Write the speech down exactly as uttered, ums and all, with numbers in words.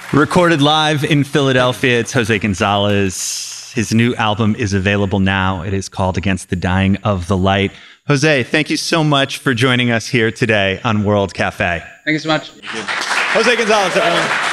Recorded live in Philadelphia, it's Jose Gonzalez. His new album is available now. It is called Against the Dying of the Light. Jose, thank you so much for joining us here today on World Cafe. Thank you so much. Jose Gonzalez, everyone.